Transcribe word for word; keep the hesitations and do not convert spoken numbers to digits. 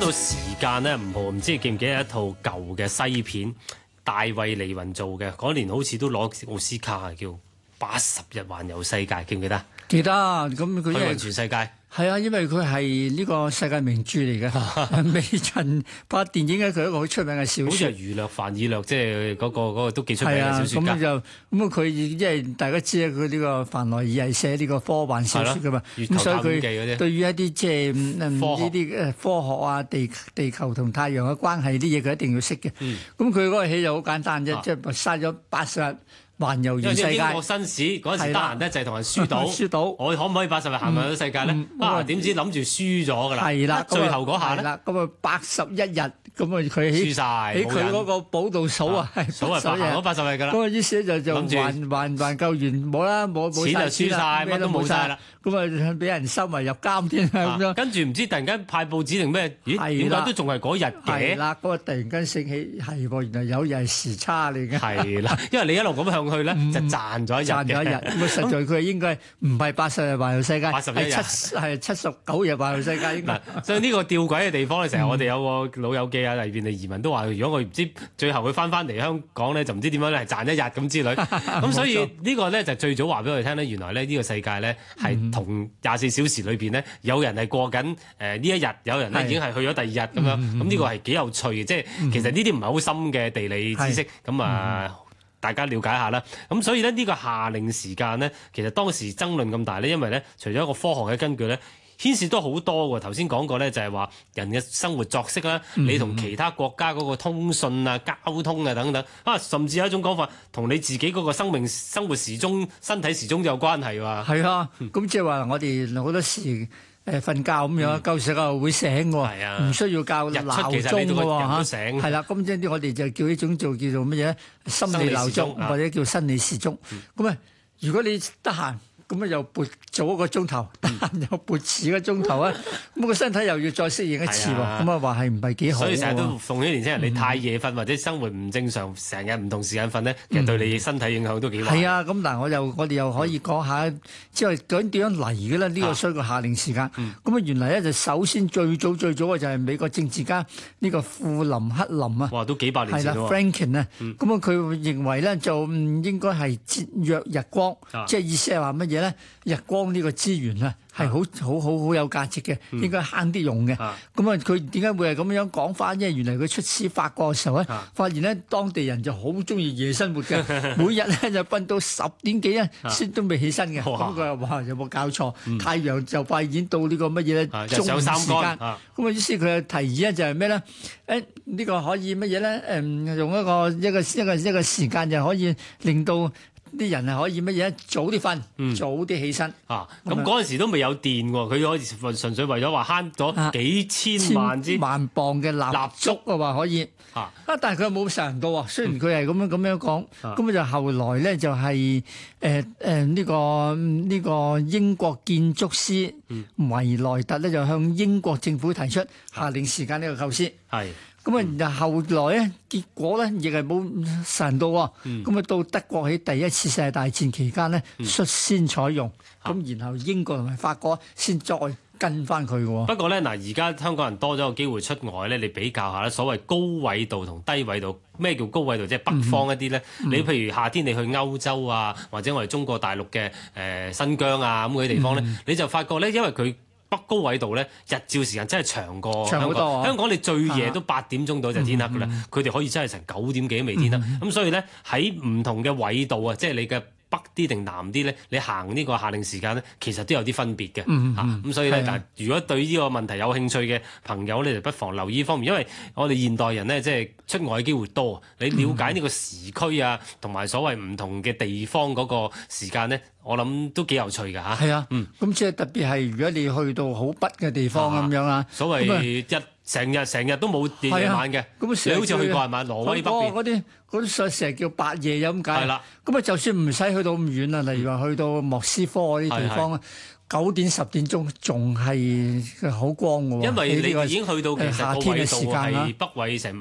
到時間咧，吳浩唔知你記唔記得一套舊嘅西片，大衛利雲做嘅，嗰年好似都攞奧斯卡，叫《八十日環遊世界》，記唔記得？ 記得，咁佢因為全世界係啊，因為佢係呢個世界名著嚟嘅。微塵拍電影咧，佢係一個好出名嘅小説， 好似係余略、范以略，即係嗰個嗰個都幾出名嘅係啊， 小説家。 咁就咁佢因為大家知啊，佢呢個范萊爾係寫呢個科幻小説噶嘛，咁所以佢對於一啲即係呢啲誒科學啊、地地球同太陽嘅關係啲嘢，佢一定要識嘅。咁佢嗰個戲就好簡單啫，即係嘥咗八十日。環遊完世界， 英國紳士嗰陣時得閒咧，就係同人輸賭， 輸賭， 我可唔可以八十日行埋咗世界咧？啊，點知諗住輸咗㗎啦！ 係啦， 最後嗰下咧， 咁啊八十一日，咁啊佢輸晒， 喺佢嗰個簿度數啊， 數係行咗八十日㗎啦。 咁啊於是就就還還還夠完冇啦，冇冇錢就輸晒，乜都冇晒啦。 咁啊俾人收埋入監添啊咁樣。 跟住唔知突然間派報紙定咩？咦？點解都仲係嗰日嘅？ 係啦，嗰個突然間醒起係喎，原來有日係時差嚟嘅。 係啦，因為你一路咁向去咧，就賺咗一日嘅。 賺咗一日，咁啊實在佢應該唔係八十日環遊世界，係七係七十九日環遊世界應該。 所以呢個吊詭嘅地方咧，成日我哋有個老友記啊，嚟便利移民都話，如果我唔知最後佢翻翻嚟香港咧，就唔知點樣咧係賺一日咁之類。咁所以呢個咧就最早話俾我哋聽咧，原來咧呢個世界咧係同廿四小時裏邊咧，有人係過緊誒呢一日，有人咧已經係去咗第二日咁樣。咁呢個係幾有趣嘅，即係其實呢啲唔係好深嘅地理知識，咁啊大家了解下啦。咁所以咧呢個夏令時間咧，其實當時爭論咁大咧，因為咧除咗一個科學嘅根據咧，牽涉都好多喎。頭先講過咧，就係話人嘅生活作息啦，你同其他國家嗰個通訊啊、交通啊等等啊，甚至有一種講法，同你自己嗰個生命生活時鐘、身體時鐘都有關係喎。 係啊，咁即係話我哋好多時。誒瞓覺咁樣，夠時候會醒喎，唔需要校鬧鐘嘅喎嚇。係啦，咁即係啲我哋就叫呢種做叫做乜嘢咧？心理鬧鐘或者叫生理時鐘。咁啊，如果你得閒，咁啊又撥早一個鐘頭，得閒又撥遲一個鐘頭啊，咁個身體又要再適應一次喎。咁啊話係唔係幾好？ 所以成日都奉啲年輕人，你太夜瞓或者生活唔正常，成日唔同時間瞓咧，其實對你身體影響都幾大。 係啊，咁嗱，我又我哋又可以講下，即係究竟點樣嚟嘅咧？呢個需要夏令時間。咁啊，原來咧就首先最早最早嘅就係美國政治家呢個富林克林啊。 哇！都幾百年前喎。 係啦 ，Franklin 啊。咁啊，佢認為咧就應該係節約日光，即係意思係話乜嘢咧？日光呢個資源啊，係好好好好有價值嘅，應該慳啲用嘅。咁啊，佢點解會係咁樣講翻？因為原來佢出使法國嘅時候咧，發現咧當地人就好中意夜生活嘅，每日咧就瞓到十點幾啊，先都未起身嘅。咁佢話：哇，有冇搞錯？太陽就快已經到呢個乜嘢咧？中午時間。咁啊，於是佢嘅提議咧就係咩咧？誒呢個可以乜嘢咧？誒用一個一個一個一個時間就可以令到啲人係可以乜嘢？早啲瞓，嗯、早啲起身。啊， 咁嗰陣時都未有電喎，佢可以純粹為咗話慳咗幾千萬支、啊、 萬磅嘅蠟燭啊，話可以。啊，但係佢又冇實行到喎。雖然佢係咁樣咁樣講，咁啊就後來咧就係誒誒呢個呢、呢個英國建築師維萊特咧就向英國政府提出夏令時間呢個構思。係。咁啊，然後來咧，結果咧亦係冇實行到喎。咁啊，到德國喺第一次世界大戰期間咧，率先採用。咁然後英國同埋法國先再跟翻佢喎。 不過咧，嗱而家香港人多咗個機會出外咧，你比較下咧，所謂高緯度同低緯度，咩叫高緯度？即係北方一啲咧。你譬如夏天你去歐洲啊，或者我哋中國大陸嘅誒新疆啊咁嗰啲地方咧，你就發覺咧，因為佢北高緯度咧，日照時間真係長過香港。長好多啊！香港你最夜都八點鐘到就天黑㗎啦，佢哋可以真係成九點幾都未天黑。咁所以咧，喺唔同嘅緯度啊，即係你嘅北啲定南啲咧，你行呢個夏令時間咧，其實都有啲分別嘅。嚇、嗯，咁、嗯啊、所以咧，的但係如果對呢個問題有興趣嘅朋友咧，就不妨留意呢方面，因為我哋現代人咧，即係出外嘅機會多，你了解呢個時區啊，同埋所謂唔同嘅地方嗰個時間咧，我諗都幾有趣㗎嚇。係啊，嗯， 咁即係特別係如果你去到好北嘅地方咁樣啊， 所謂一成日成日都冇夜晚嘅，你好似去過係咪？挪威北邊嗰啲嗰啲成日叫白夜咁解。係啦，咁啊就算唔使去到咁遠啊，例如話去到莫斯科嗰啲地方啊，九點十點鐘仲係好光㗎喎。 因為你已經去到其實個緯度係北緯成